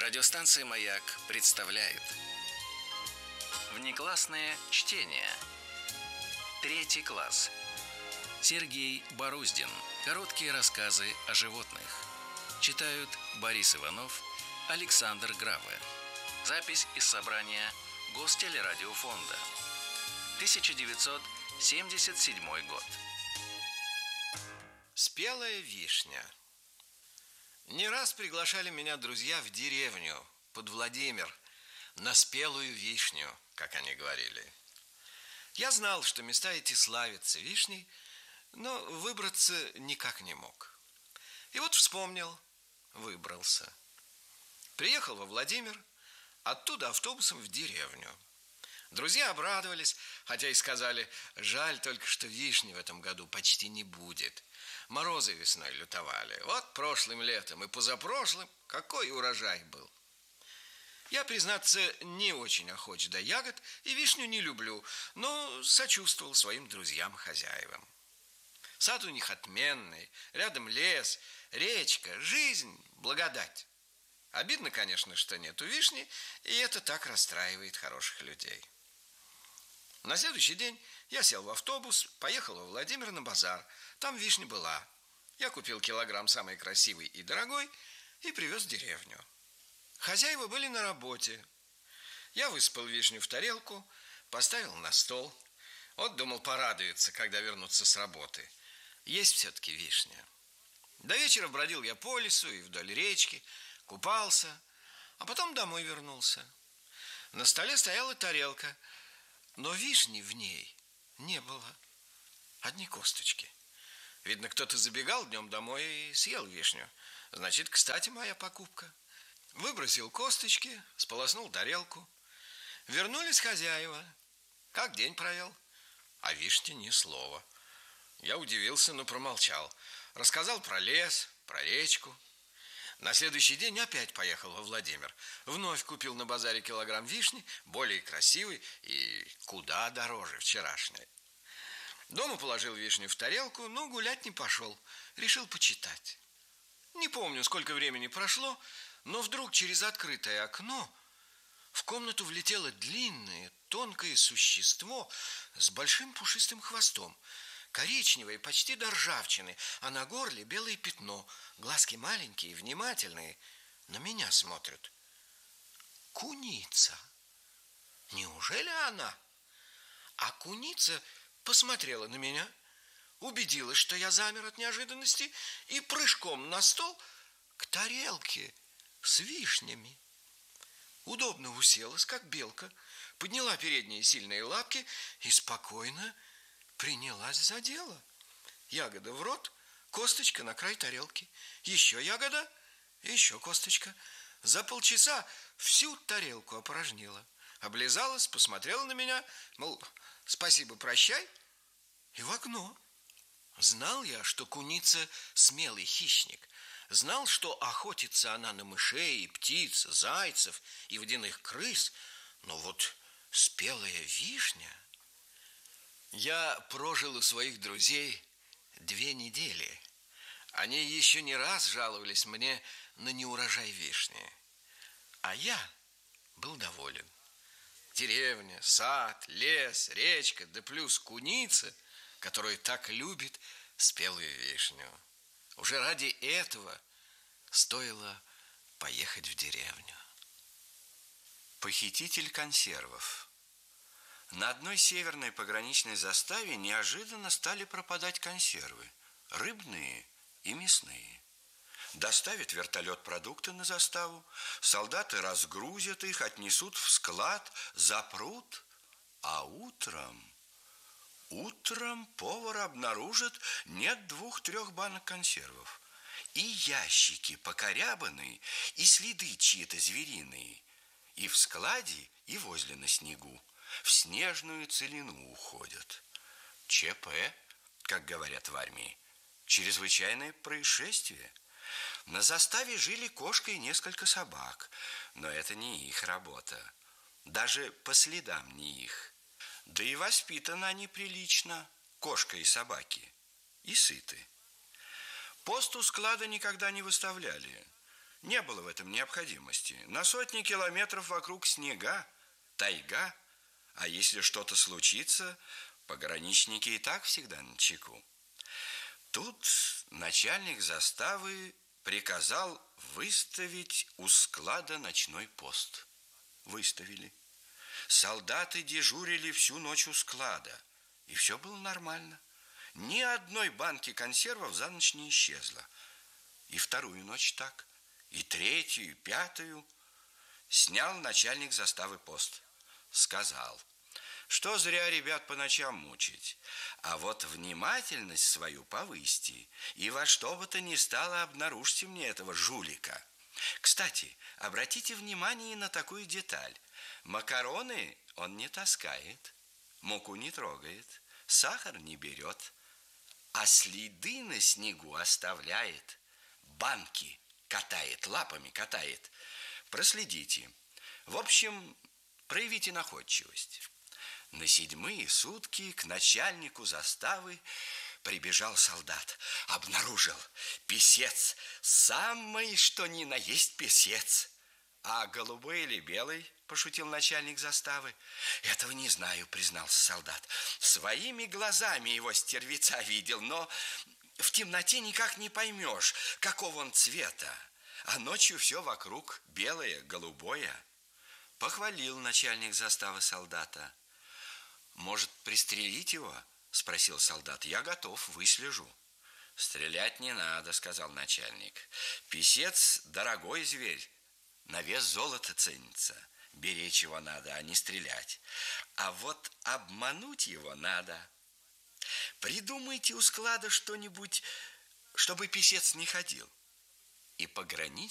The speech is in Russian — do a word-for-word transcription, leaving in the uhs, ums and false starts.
Радиостанция «Маяк» представляет внеклассное чтение. Третий класс. Сергей Боруздин. Короткие рассказы о животных. Читают Борис Иванов, Александр Граве. Запись из собрания Гостелерадиофонда. тысяча девятьсот семьдесят седьмой год. Спелая вишня. Не раз приглашали меня друзья в деревню, под Владимир, на спелую вишню, как они говорили. Я знал, что места эти славятся вишней, но выбраться никак не мог. И вот вспомнил, выбрался. Приехал во Владимир, оттуда автобусом в деревню. Друзья обрадовались, хотя и сказали: жаль только, что вишни в этом году почти не будет. Морозы весной лютовали. Вот прошлым летом и позапрошлым какой урожай был. Я, признаться, не очень охоч до ягод и вишню не люблю, но сочувствовал своим друзьям-хозяевам. Сад у них отменный, рядом лес, речка, жизнь, благодать. Обидно, конечно, что нету вишни, и это так расстраивает хороших людей. На следующий день я сел в автобус, поехал во Владимир на базар. Там вишня была. Я купил килограмм самой красивой и дорогой и привез в деревню. Хозяева были на работе. Я высыпал вишню в тарелку, поставил на стол. Вот думал, порадуются, когда вернутся с работы. Есть все-таки вишня. До вечера бродил я по лесу и вдоль речки, купался, а потом домой вернулся. На столе стояла тарелка, но вишни в ней не было. Одни косточки. Видно, кто-то забегал днем домой и съел вишню. Значит, кстати, моя покупка. Выбросил косточки, сполоснул тарелку. Вернулись хозяева. Как день провел? О вишне ни слова. Я удивился, но промолчал. Рассказал про лес, про речку. На следующий день опять поехал во Владимир. Вновь купил на базаре килограмм вишни, более красивой и куда дороже вчерашней. Дома положил вишню в тарелку, но гулять не пошел. Решил почитать. Не помню, сколько времени прошло, но вдруг через открытое окно в комнату влетело длинное, тонкое существо с большим пушистым хвостом. Коричневое, почти до ржавчины, а на горле белое пятно. Глазки маленькие, внимательные, на меня смотрят. Куница. Неужели она? А куница посмотрела на меня, убедилась, что я замер от неожиданности, и прыжком на стол к тарелке с вишнями. Удобно уселась, как белка, подняла передние сильные лапки и спокойно принялась за дело. Ягода в рот, косточка на край тарелки. Еще ягода, еще косточка. За полчаса всю тарелку опорожнила. Облизалась, посмотрела на меня, мол, спасибо, прощай, и в окно. Знал я, что куница смелый хищник. Знал, что охотится она на мышей, птиц, зайцев и водяных крыс. Но вот спелая вишня... Я прожил у своих друзей две недели. Они еще не раз жаловались мне на неурожай вишни. А я был доволен. Деревня, сад, лес, речка, да плюс куница, которая так любит спелую вишню. Уже ради этого стоило поехать в деревню. Похититель консервов. На одной северной пограничной заставе неожиданно стали пропадать консервы, рыбные и мясные. Доставит вертолет продукты на заставу, солдаты разгрузят их, отнесут в склад, запрут, а утром... Утром повар обнаружит, нет двух-трех банок консервов. И ящики покорябанные, и следы чьи-то звериные. И в складе, и возле на снегу. В снежную целину уходят. ЧП, как говорят в армии, чрезвычайное происшествие. На заставе жили кошка и несколько собак, но это не их работа. Даже по следам не их. Да и воспитаны они прилично, кошка и собаки, и сыты. Пост у склада никогда не выставляли. Не было в этом необходимости. На сотни километров вокруг снега, тайга, а если что-то случится, пограничники и так всегда начеку. Тут начальник заставы приказал выставить у склада ночной пост. Выставили. Солдаты дежурили всю ночь у склада, и все было нормально. Ни одной банки консервов за ночь не исчезло. И вторую ночь так, и третью, и пятую. Снял начальник заставы пост. Сказал, что зря ребят по ночам мучить, а вот внимательность свою повысьте, и во что бы то ни стало обнаружьте мне этого жулика. Кстати, обратите внимание на такую деталь. Макароны он не таскает, муку не трогает, сахар не берет, а следы на снегу оставляет, банки катает, лапами катает. Проследите. В общем, проявите находчивость. На седьмые сутки к начальнику заставы прибежал солдат. Обнаружил писец, самый что ни на есть писец. А голубой или белый, пошутил начальник заставы. Этого не знаю, признался солдат. Своими глазами его стервеца видел, но в темноте никак не поймешь, какого он цвета. А ночью все вокруг белое, голубое. Похвалил начальник заставы солдата. Может, пристрелить его? Спросил солдат. Я готов, выслежу. Стрелять не надо, сказал начальник. Писец дорогой зверь, на вес золота ценится. Беречь его надо, а не стрелять. А вот обмануть его надо. Придумайте у склада что-нибудь, чтобы писец не ходил. И пограничник